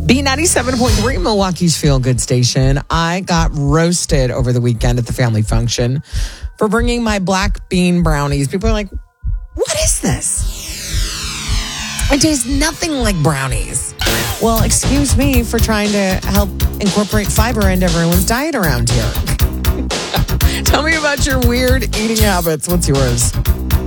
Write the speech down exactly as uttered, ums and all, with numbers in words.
B ninety-seven point three, Milwaukee's Feel Good Station. I got roasted over the weekend at the family function for bringing my black bean brownies. People are like, what is this? It tastes nothing like brownies. Well, excuse me for trying to help incorporate fiber into everyone's diet around here. Tell me about your weird eating habits. What's yours?